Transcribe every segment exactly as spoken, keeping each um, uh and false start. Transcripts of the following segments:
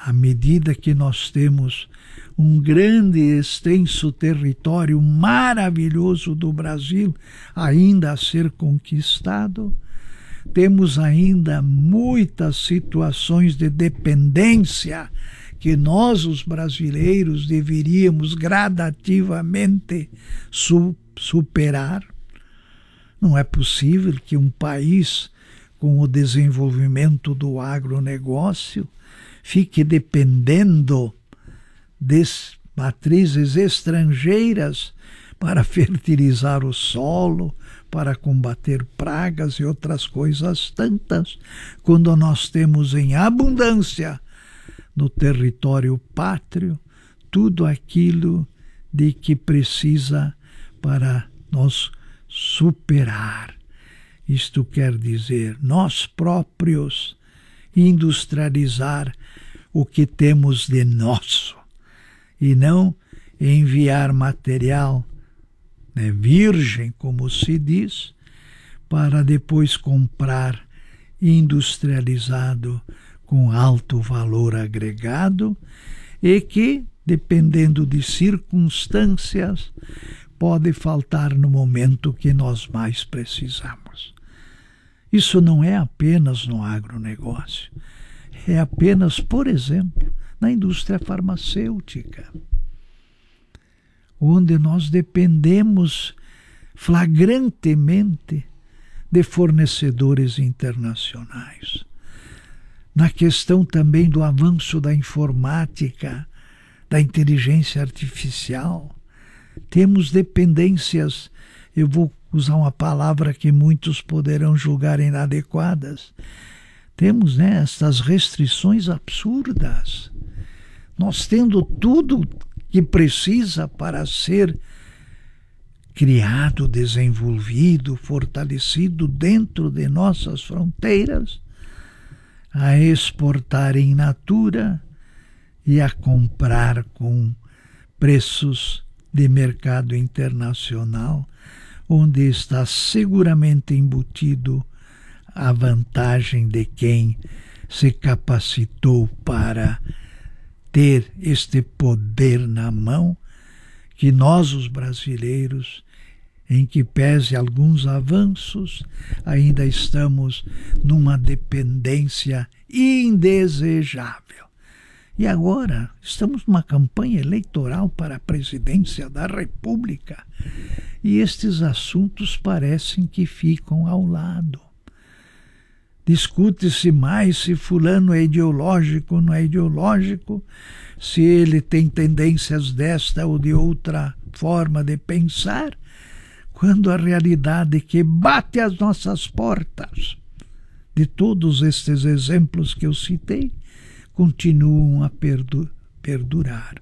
à medida que nós temos um grande e extenso território maravilhoso do Brasil ainda a ser conquistado, temos ainda muitas situações de dependência que nós, os brasileiros, deveríamos gradativamente su- superar. Não é possível que um país com o desenvolvimento do agronegócio fique dependendo de matrizes estrangeiras para fertilizar o solo, para combater pragas e outras coisas tantas, quando nós temos em abundância no território pátrio tudo aquilo de que precisa para nós superar. Isto quer dizer, nós próprios industrializar o que temos de nosso e não enviar material, né, virgem, como se diz, para depois comprar industrializado com alto valor agregado e que, dependendo de circunstâncias, pode faltar no momento que nós mais precisamos. Isso não é apenas no agronegócio, é apenas, por exemplo, na indústria farmacêutica, onde nós dependemos flagrantemente de fornecedores internacionais. Na questão também do avanço da informática, da inteligência artificial, temos dependências, eu vou usar uma palavra que muitos poderão julgar inadequadas, temos, né, estas restrições absurdas. Nós tendo tudo que precisa para ser criado, desenvolvido, fortalecido dentro de nossas fronteiras, a exportar em natura e a comprar com preços de mercado internacional, onde está seguramente embutido a vantagem de quem se capacitou para ter este poder na mão, que nós, os brasileiros, em que pese alguns avanços, ainda estamos numa dependência indesejável. E agora estamos numa campanha eleitoral para a presidência da República e estes assuntos parecem que ficam ao lado. Discute-se mais se fulano é ideológico ou não é ideológico, se ele tem tendências desta ou de outra forma de pensar, quando a realidade que bate às nossas portas, de todos estes exemplos que eu citei, continuam a perdurar.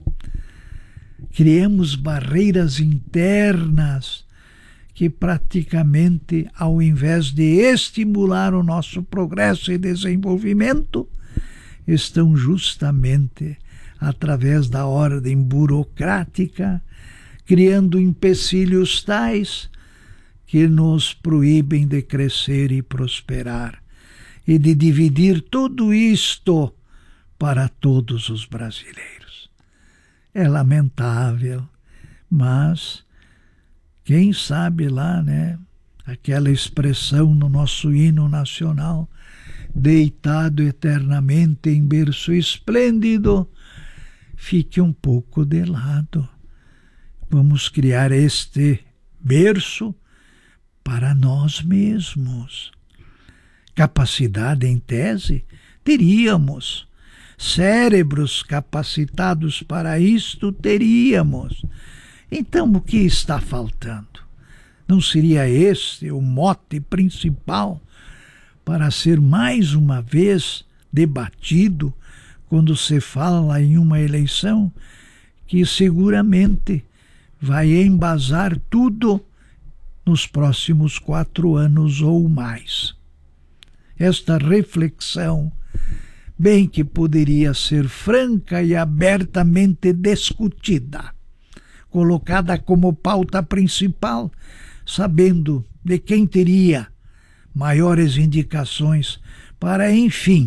Criamos barreiras internas que praticamente, ao invés de estimular o nosso progresso e desenvolvimento, estão justamente, através da ordem burocrática, criando empecilhos tais que nos proíbem de crescer e prosperar, e de dividir tudo isto para todos os brasileiros. É lamentável, mas quem sabe lá, né, aquela expressão no nosso hino nacional, deitado eternamente em berço esplêndido, fique um pouco de lado. Vamos criar este berço para nós mesmos. Capacidade, em tese, teríamos. Cérebros capacitados para isto, teríamos. Então, o que está faltando? Não seria este o mote principal para ser mais uma vez debatido quando se fala em uma eleição que seguramente vai embasar tudo nos próximos quatro anos ou mais? Esta reflexão, bem que poderia ser franca e abertamente discutida, colocada como pauta principal, sabendo de quem teria maiores indicações para, enfim,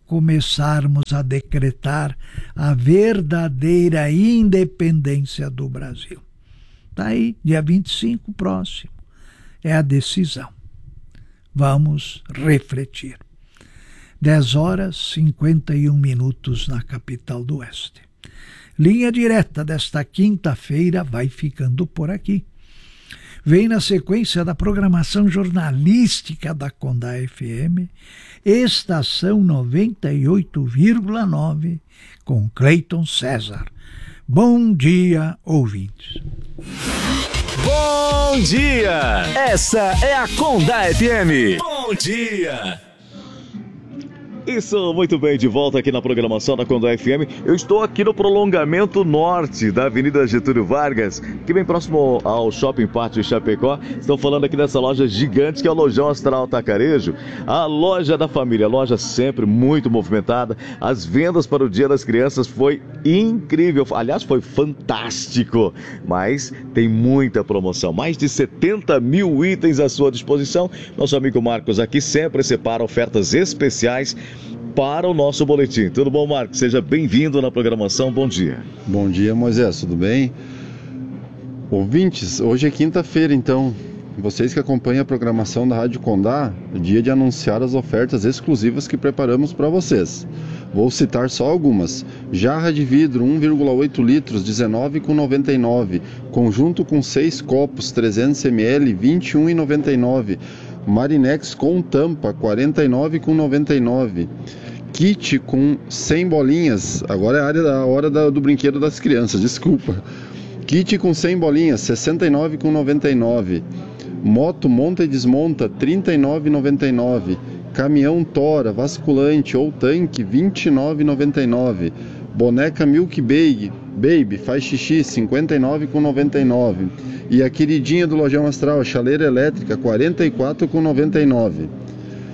começarmos a decretar a verdadeira independência do Brasil. Está aí, dia vinte e cinco próximo, é a decisão. Vamos refletir. dez horas e cinquenta e um minutos na capital do Oeste. Linha direta desta quinta-feira vai ficando por aqui. Vem na sequência da programação jornalística da Condá F M, Estação noventa e oito vírgula nove, com Cleiton César. Bom dia, ouvintes. Bom dia! Essa é a Condá F M. Bom dia! Isso, muito bem, de volta aqui na programação da Condá F M. Eu estou aqui no prolongamento norte da Avenida Getúlio Vargas, que bem próximo ao Shopping Pátio Chapecó. Estão falando aqui dessa loja gigante que é o Lojão Astral Atacarejo, a loja da família, a loja sempre muito movimentada. As vendas para o Dia das Crianças foi incrível, aliás, foi fantástico, mas tem muita promoção, mais de setenta mil itens à sua disposição. Nosso amigo Marcos aqui sempre separa ofertas especiais para o nosso boletim. Tudo bom, Marcos? Seja bem-vindo na programação. Bom dia. Bom dia, Moisés. Tudo bem? Ouvintes, hoje é quinta-feira, então. Vocês que acompanham a programação da Rádio Condá, é dia de anunciar as ofertas exclusivas que preparamos para vocês. Vou citar só algumas. Jarra de vidro um vírgula oito litros, dezenove reais e noventa e nove centavos. Conjunto com seis copos, trezentos mililitros, vinte e um reais e noventa e nove centavos. Marinex com tampa, quarenta e nove reais e noventa e nove centavos. Kit com cem bolinhas, agora é a área da hora da, do brinquedo das crianças, desculpa. Kit com cem bolinhas, sessenta e nove reais e noventa e nove centavos. Moto monta e desmonta, trinta e nove reais e noventa e nove centavos. Caminhão tora, basculante ou tanque, vinte e nove reais e noventa e nove centavos. Boneca Milk Baby, Baby faz xixi, cinquenta e nove reais e noventa e nove centavos. E a queridinha do Lojão Astral, a chaleira elétrica, quarenta e quatro reais e noventa e nove centavos.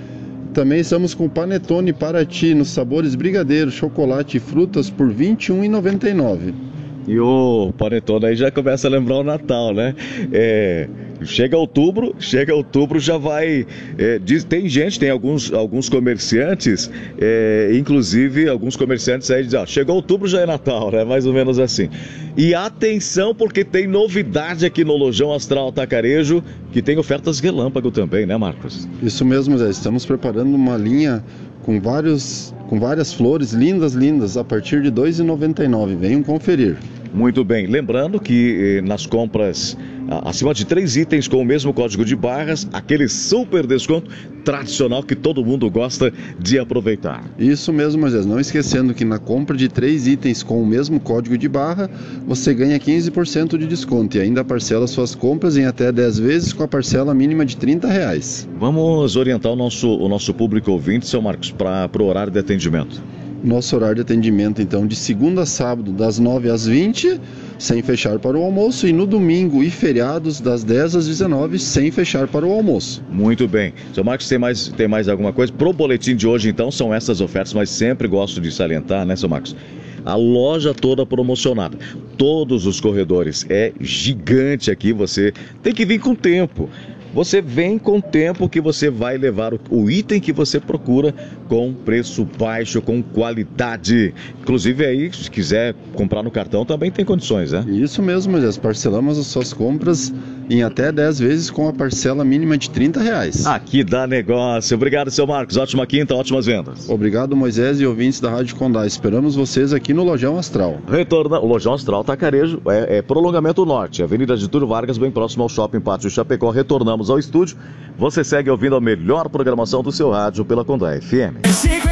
Também estamos com Panetone Paraty, nos sabores brigadeiro, chocolate e frutas por vinte e um reais e noventa e nove centavos. E o Panetone aí já começa a lembrar o Natal, né? É, chega outubro, chega outubro já vai... É, diz, tem gente, tem alguns, alguns comerciantes, é, inclusive alguns comerciantes aí dizem, ó, chegou outubro já é Natal, né? Mais ou menos assim. E atenção, porque tem novidade aqui no Lojão Astral Atacarejo, que tem ofertas relâmpago também, né, Marcos? Isso mesmo, Zé. Estamos preparando uma linha com vários... com várias flores lindas, lindas, a partir de dois reais e noventa e nove centavos. Venham conferir. Muito bem. Lembrando que eh, nas compras ah, acima de três itens com o mesmo código de barras, aquele super desconto tradicional que todo mundo gosta de aproveitar. Isso mesmo, Moisés. Não esquecendo que na compra de três itens com o mesmo código de barra, você ganha quinze por cento de desconto e ainda parcela suas compras em até dez vezes com a parcela mínima de trinta reais. Vamos orientar o nosso, o nosso público ouvinte, seu Marcos, para o horário de atendimento. Nosso horário de atendimento, então, de segunda a sábado, das nove às vinte, sem fechar para o almoço, e no domingo e feriados, das dez às dezenove, sem fechar para o almoço. Muito bem. Seu Marcos, tem mais, tem mais alguma coisa? Pro boletim de hoje, então, são essas ofertas, mas sempre gosto de salientar, né, seu Marcos? A loja toda promocionada, todos os corredores, é gigante aqui, você tem que vir com tempo. Você vem com o tempo que você vai levar o, o item que você procura com preço baixo, com qualidade. Inclusive aí, se quiser comprar no cartão, também tem condições, né? Isso mesmo, Moisés. Parcelamos as suas compras em até dez vezes com a parcela mínima de trinta reais. Aqui dá negócio. Obrigado, seu Marcos. Ótima quinta, ótimas vendas. Obrigado, Moisés e ouvintes da Rádio Condá. Esperamos vocês aqui no Lojão Astral. Retorna, o Lojão Astral Atacarejo é, é prolongamento norte, Avenida Getúlio Vargas, bem próximo ao Shopping Pátio Chapecó. Retornamos ao estúdio. Você segue ouvindo a melhor programação do seu rádio pela Condá F M.